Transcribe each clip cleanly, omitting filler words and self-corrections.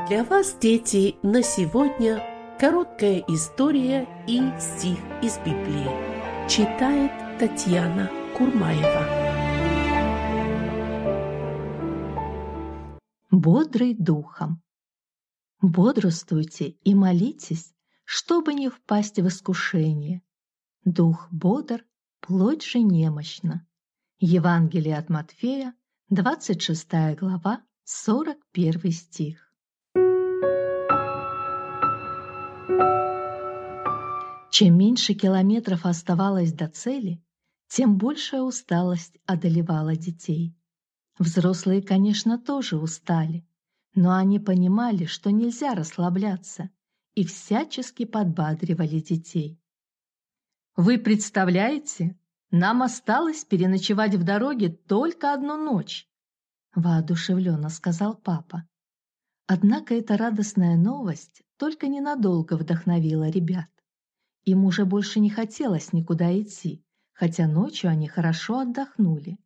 Для вас, дети, на сегодня короткая история и стих из Библии. Читает Татьяна Курмаева. Бодрый духом. Бодрствуйте и молитесь, чтобы не впасть в искушение. Дух бодр, плоть же немощна. Евангелие от Матфея, 26 глава, 41 стих. Чем меньше километров оставалось до цели, тем большая усталость одолевала детей. Взрослые, конечно, тоже устали, но они понимали, что нельзя расслабляться, и всячески подбадривали детей. «Вы представляете, нам осталось переночевать в дороге только одну ночь», – воодушевленно сказал папа. Однако эта радостная новость только ненадолго вдохновила ребят. Им уже больше не хотелось никуда идти, хотя ночью они хорошо отдохнули.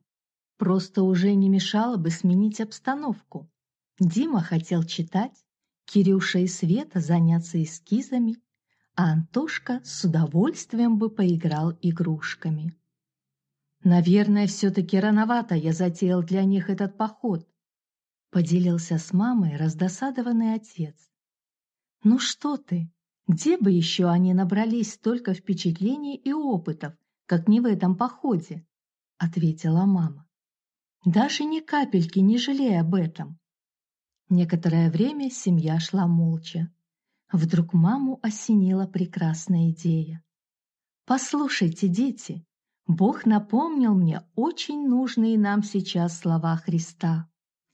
Просто уже не мешало бы сменить обстановку. Дима хотел читать, Кирюша и Света заняться эскизами, а Антошка с удовольствием бы поиграл игрушками. «Наверное, все-таки рановато я затеял для них этот поход», — поделился с мамой раздосадованный отец. «Ну что ты? Где бы еще они набрались столько впечатлений и опытов, как не в этом походе?» — ответила мама. «Даже ни капельки не жалей об этом». Некоторое время семья шла молча. Вдруг маму осенила прекрасная идея. «Послушайте, дети, Бог напомнил мне очень нужные нам сейчас слова Христа.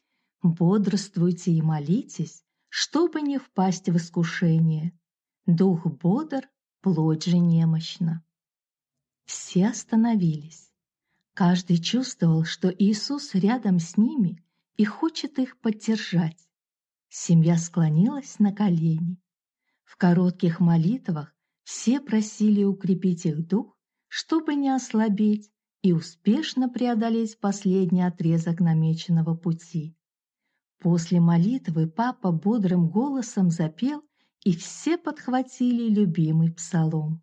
Бодрствуйте и молитесь, чтобы не впасть в искушение. Дух бодр, плоть же немощна». Все остановились. Каждый чувствовал, что Иисус рядом с ними и хочет их поддержать. Семья склонилась на колени. В коротких молитвах все просили укрепить их дух, чтобы не ослабеть и успешно преодолеть последний отрезок намеченного пути. После молитвы папа бодрым голосом запел, и все подхватили любимый псалом.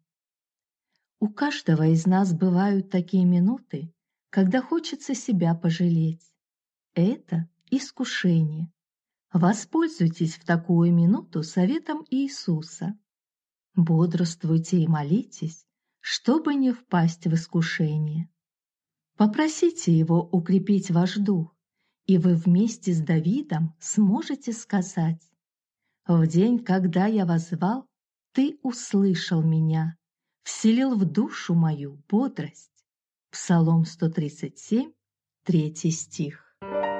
У каждого из нас бывают такие минуты, когда хочется себя пожалеть. Это искушение. Воспользуйтесь в такую минуту советом Иисуса. Бодрствуйте и молитесь, чтобы не впасть в искушение. Попросите Его укрепить ваш дух, и вы вместе с Давидом сможете сказать: «В день, когда я воззвал, Ты услышал меня, вселил в душу мою бодрость». Псалом 137, 3 стих.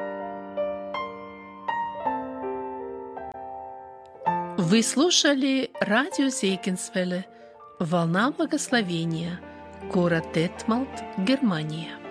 Вы слушали радио Зегенсвелле «Волна благословения», город Детмалт, Германия.